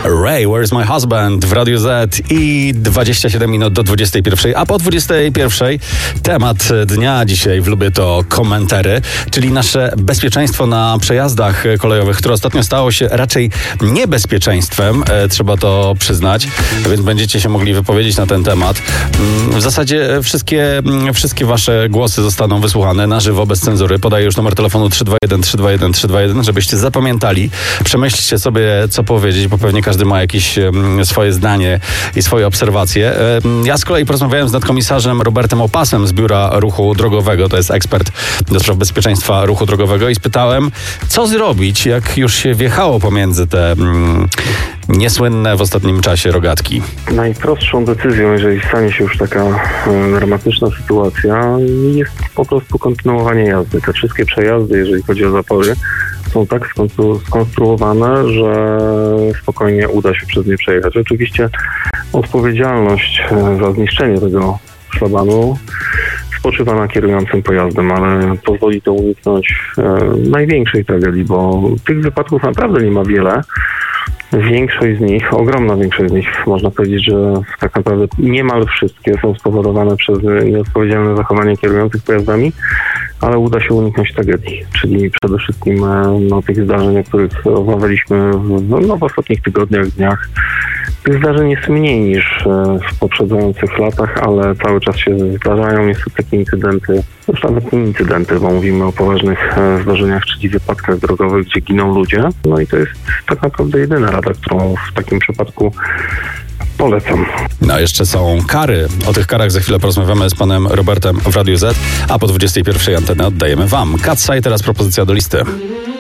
Ray, Where's My Husband w Radiu Z i 27 minut do 21, a po 21 temat dnia dzisiaj w Lubię to komentary, czyli nasze bezpieczeństwo na przejazdach kolejowych, które ostatnio stało się raczej niebezpieczeństwem, trzeba to przyznać, więc będziecie się mogli wypowiedzieć na ten temat. W zasadzie wszystkie wasze głosy zostaną wysłuchane na żywo, bez cenzury. Podaję już numer telefonu 321, żebyście zapamiętali. Przemyślcie sobie, co powiedzieć, bo pewnie każdy ma jakieś swoje zdanie i swoje obserwacje. Ja z kolei porozmawiałem z nadkomisarzem Robertem Opasem z Biura Ruchu Drogowego, to jest ekspert do spraw bezpieczeństwa ruchu drogowego, i spytałem, co zrobić, jak już się wjechało pomiędzy te niesłynne w ostatnim czasie rogatki. Najprostszą decyzją, jeżeli stanie się już taka dramatyczna sytuacja, jest po prostu kontynuowanie jazdy. Te wszystkie przejazdy, jeżeli chodzi o zapory, są tak skonstruowane, że spokojnie uda się przez nie przejechać. Oczywiście odpowiedzialność za zniszczenie tego szlabanu spoczywa na kierującym pojazdem, ale pozwoli to uniknąć największej tragedii, bo tych wypadków naprawdę nie ma wiele. Większość z nich, ogromna większość z nich, można powiedzieć, że tak naprawdę niemal wszystkie są spowodowane przez nieodpowiedzialne zachowanie kierujących pojazdami, ale uda się uniknąć tragedii, czyli przede wszystkim tych zdarzeń, o których rozmawialiśmy w ostatnich tygodniach, dniach. Tych zdarzeń jest mniej niż w poprzedzających latach, ale cały czas się zdarzają. Jest to takie incydenty, już nawet nie incydenty, bo mówimy o poważnych zdarzeniach, czyli wypadkach drogowych, gdzie giną ludzie. No i to jest tak naprawdę jedyna rada, którą w takim przypadku polecam. No jeszcze są kary. O tych karach za chwilę porozmawiamy z panem Robertem w Radiu Z, a po 21 antenę oddajemy wam. Katsai, teraz propozycja do listy.